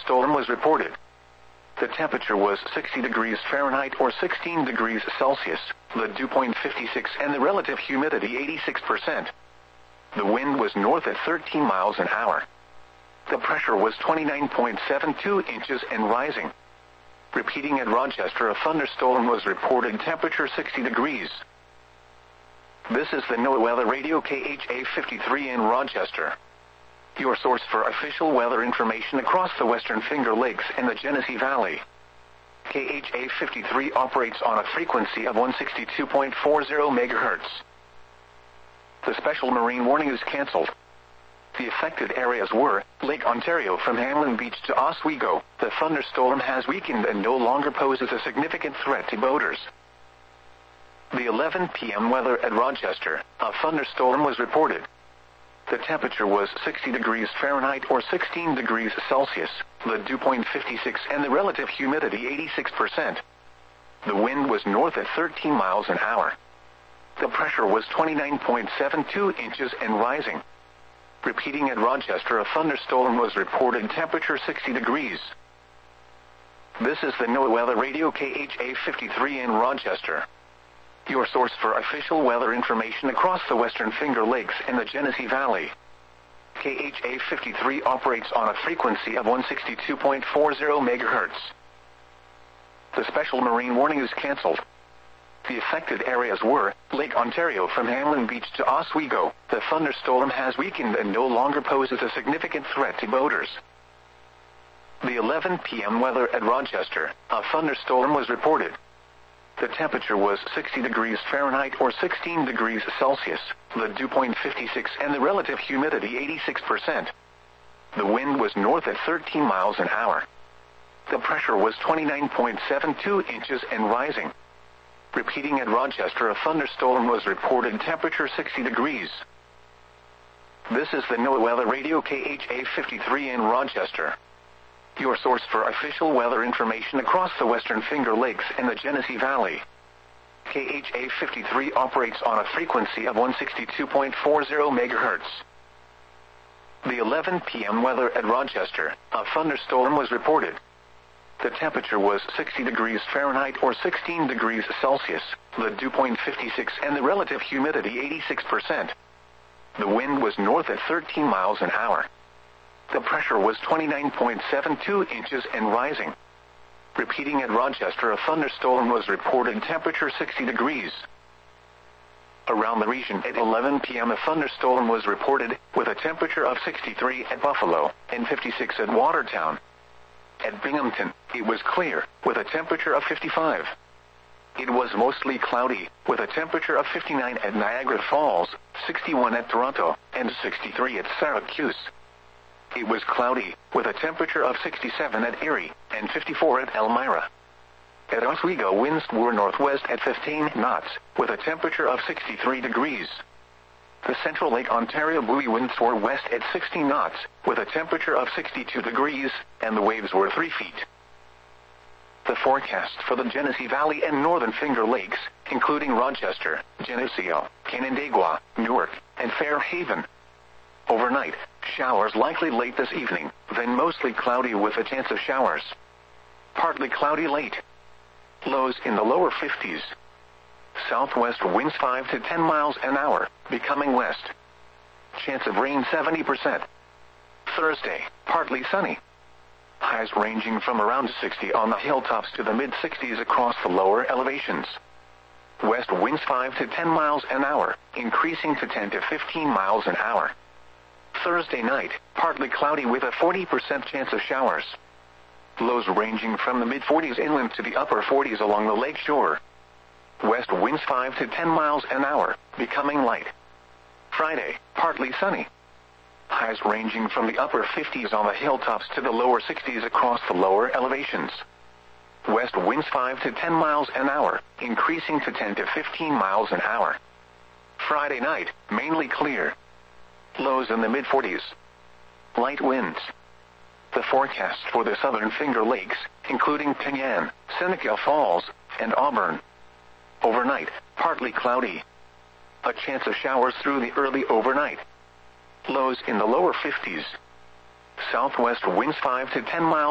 thunderstorm was reported. The temperature was 60 degrees Fahrenheit or 16 degrees Celsius, the dew point 56 and the relative humidity 86%. The wind was north at 13 miles an hour. The pressure was 29.72 inches and rising. Repeating at Rochester, a thunderstorm was reported, temperature 60 degrees. This is the NOAA Weather Radio KHA 53 in Rochester, your source for official weather information across the Western Finger Lakes and the Genesee Valley. KHA 53 operates on a frequency of 162.40 MHz. The special marine warning is canceled. The affected areas were Lake Ontario from Hamlin Beach to Oswego. The thunderstorm has weakened and no longer poses a significant threat to boaters. The 11 p.m. weather at Rochester, a thunderstorm was reported. The temperature was 60 degrees Fahrenheit or 16 degrees Celsius, the dew point 56 and the relative humidity 86%. The wind was north at 13 miles an hour. The pressure was 29.72 inches and rising. Repeating at Rochester, a thunderstorm was reported, temperature 60 degrees. This is the NOAA Weather Radio KHA 53 in Rochester, your source for official weather information across the Western Finger Lakes and the Genesee Valley. KHA 53 operates on a frequency of 162.40 MHz. The special marine warning is canceled. The affected areas were Lake Ontario from Hamlin Beach to Oswego. The thunderstorm has weakened and no longer poses a significant threat to boaters. The 11 p.m. weather at Rochester, a thunderstorm was reported. The temperature was 60 degrees Fahrenheit or 16 degrees Celsius, the dew point 56 and the relative humidity 86%. The wind was north at 13 miles an hour. The pressure was 29.72 inches and rising. Repeating at Rochester, a thunderstorm was reported, temperature 60 degrees. This is the NOAA Weather Radio KHA 53 in Rochester, your source for official weather information across the Western Finger Lakes and the Genesee Valley. KHA 53 operates on a frequency of 162.40 MHz. The 11 p.m. weather at Rochester, a thunderstorm was reported. The temperature was 60 degrees Fahrenheit or 16 degrees Celsius, the dew point 56 and the relative humidity 86%. The wind was north at 13 miles an hour. The pressure was 29.72 inches and rising. Repeating at Rochester, a thunderstorm was reported, temperature 60 degrees. Around the region at 11 p.m. a thunderstorm was reported, with a temperature of 63 at Buffalo and 56 at Watertown. At Binghamton, it was clear, with a temperature of 55. It was mostly cloudy, with a temperature of 59 at Niagara Falls, 61 at Toronto, and 63 at Syracuse. It was cloudy, with a temperature of 67 at Erie, and 54 at Elmira. At Oswego, winds were northwest at 15 knots, with a temperature of 63 degrees. The Central Lake Ontario buoy winds were west at 60 knots, with a temperature of 62 degrees, and the waves were 3 feet. The forecast for the Genesee Valley and Northern Finger Lakes, including Rochester, Geneseo, Canandaigua, Newark, and Fairhaven. Overnight, showers likely late this evening, then mostly cloudy with a chance of showers. Partly cloudy late. Lows in the lower 50s. Southwest winds 5 to 10 miles an hour, becoming west. Chance of rain 70%. Thursday, partly sunny. Highs ranging from around 60 on the hilltops to the mid-60s across the lower elevations. West winds 5 to 10 miles an hour, increasing to 10 to 15 miles an hour. Thursday night, partly cloudy with a 40% chance of showers. Lows ranging from the mid-40s inland to the upper 40s along the lake shore. West winds 5 to 10 miles an hour, becoming light. Friday, partly sunny. Highs ranging from the upper 50s on the hilltops to the lower 60s across the lower elevations. West winds 5 to 10 miles an hour, increasing to 10 to 15 miles an hour. Friday night, mainly clear. Lows in the mid-40s. Light winds. The forecast for the Southern Finger Lakes, including Pinyan, Seneca Falls, and Auburn. Overnight, partly cloudy. A chance of showers through the early overnight. Lows in the lower 50s. Southwest winds 5 to 10 miles